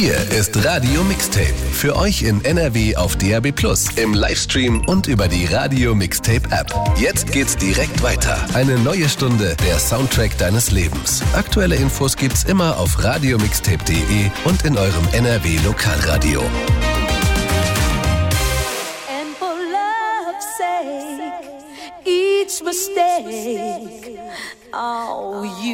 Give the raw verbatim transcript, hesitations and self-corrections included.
Hier ist Radio Mixtape. Für euch in N R W auf D A B plus, im Livestream und über die Radio Mixtape App. Jetzt geht's direkt weiter. Eine neue Stunde, der Soundtrack deines Lebens. Aktuelle Infos gibt's immer auf radiomixtape punkt de und in eurem N R W Lokalradio. And for love's sake, each mistake, oh, you